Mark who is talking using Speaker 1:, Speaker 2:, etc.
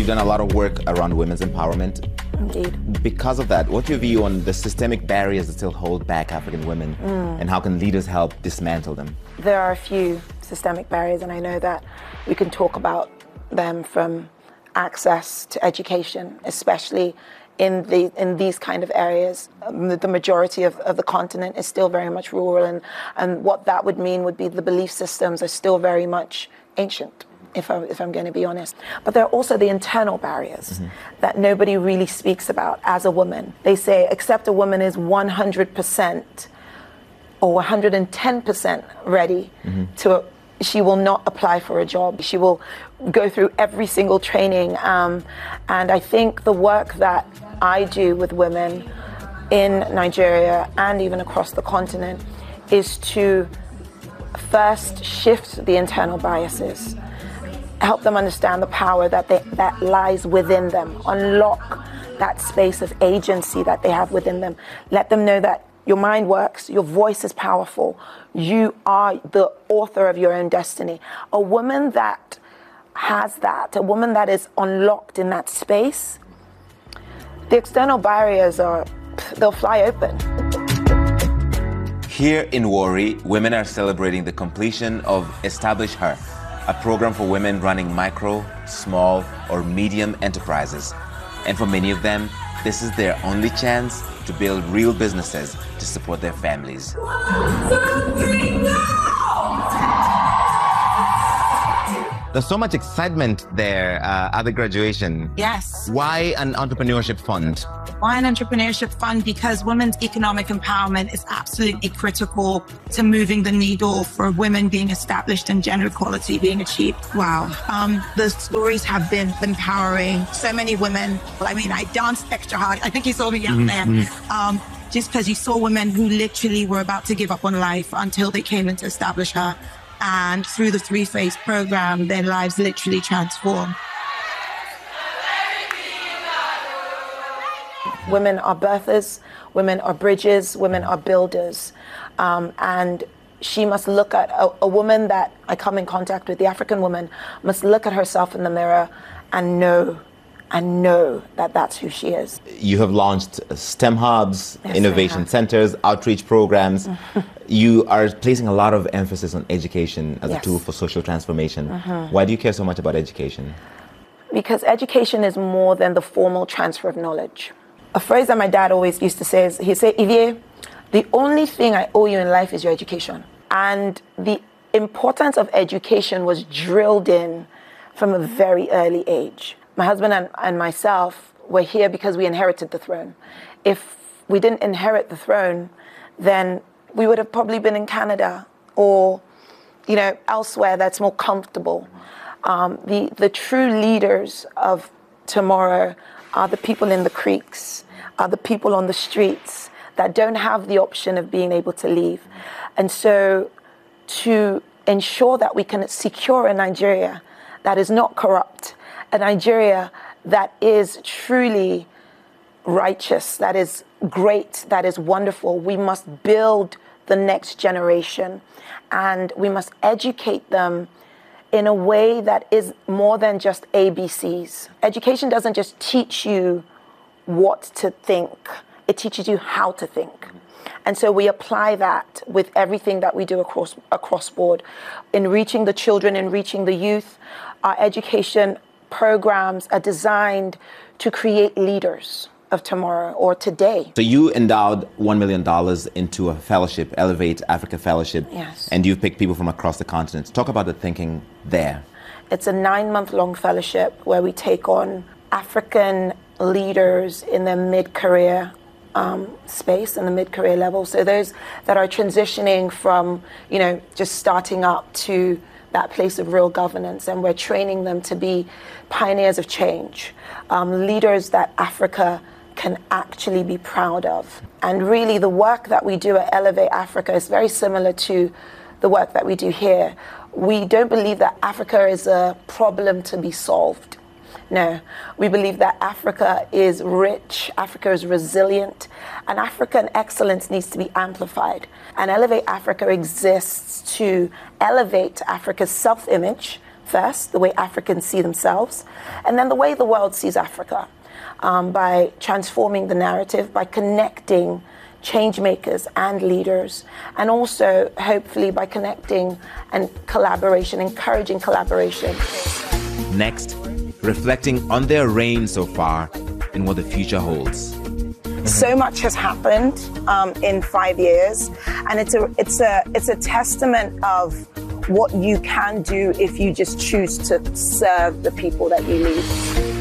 Speaker 1: done a lot of work around women's empowerment.
Speaker 2: Indeed.
Speaker 1: Because of that, what's your view on the systemic barriers that still hold back African women, and how can leaders help dismantle them?
Speaker 2: There are a few systemic barriers, and I know that we can talk about them, from access to education, especially in these kind of areas. The majority of the continent is still very much rural, and what that would mean would be the belief systems are still very much ancient, if I'm going to be honest. But there are also the internal barriers that nobody really speaks about as a woman. They say, except a woman is 100% or 110% ready she will not apply for a job. She will go through every single training. And I think the work that I do with women in Nigeria and even across the continent is to first shift the internal biases, help them understand the power that lies within them, unlock that space of agency that they have within them, let them know that your mind works, your voice is powerful, you are the author of your own destiny. A woman that has that, a woman that is unlocked in that space, the external barriers they'll fly open.
Speaker 1: Here in Warri, women are celebrating the completion of Establish Her, a program for women running micro, small, or medium enterprises. And for many of them, this is their only chance to build real businesses to support their families.
Speaker 3: 1, 2, 3, go!
Speaker 1: There's so much excitement there at the graduation.
Speaker 4: Yes.
Speaker 1: Why an entrepreneurship fund?
Speaker 4: Why an entrepreneurship fund? Because women's economic empowerment is absolutely critical to moving the needle for women being established and gender equality being achieved. Wow. The stories have been empowering. So many women. I mean, I danced extra hard. I think you saw me out there. Just because you saw women who literally were about to give up on life until they came in to establish her. And through the 3-phase program, their lives literally transformed.
Speaker 2: Women are birthers, women are bridges, women are builders. And she must look at a woman that I come in contact with, the African woman, must look at herself in the mirror and know that that's who she is.
Speaker 1: You have launched STEM hubs, innovation centers, outreach programs. You are placing a lot of emphasis on education as a tool for social transformation. Why do you care so much about education?
Speaker 2: Because education is more than the formal transfer of knowledge. A phrase that my dad always used to say is, he'd say, Ivie, the only thing I owe you in life is your education. And the importance of education was drilled in from a very early age. My husband and myself were here because we inherited the throne. If we didn't inherit the throne, then we would have probably been in Canada or, elsewhere that's more comfortable. The true leaders of tomorrow are the people in the creeks, are the people on the streets that don't have the option of being able to leave. And so to ensure that we can secure a Nigeria that is not corrupt, a Nigeria that is truly righteous, that is great, that is wonderful, we must build the next generation, and we must educate them in a way that is more than just ABCs. Education doesn't just teach you what to think, it teaches you how to think. And so we apply that with everything that we do across board. In reaching the children, in reaching the youth, our education programs are designed to create leaders of tomorrow or today.
Speaker 1: So you endowed $1 million into a fellowship, Elevate Africa Fellowship.
Speaker 2: Yes.
Speaker 1: And you've picked people from across the continent. Talk about the thinking there.
Speaker 2: It's a 9-month-long fellowship where we take on African leaders in their mid-career space and the mid-career level. So those that are transitioning from, just starting up to that place of real governance, and we're training them to be pioneers of change, leaders that Africa can actually be proud of. And really the work that we do at Elevate Africa is very similar to the work that we do here. We don't believe that Africa is a problem to be solved. No, we believe that Africa is rich, Africa is resilient, and African excellence needs to be amplified. And Elevate Africa exists to elevate Africa's self-image first, the way Africans see themselves, and then the way the world sees Africa, by transforming the narrative, by connecting change makers and leaders, and also hopefully by connecting and collaboration, encouraging collaboration.
Speaker 1: Next, reflecting on their reign so far and what the future holds.
Speaker 5: So much has happened in 5 years, and it's a testament of what you can do if you just choose to serve the people that you lead.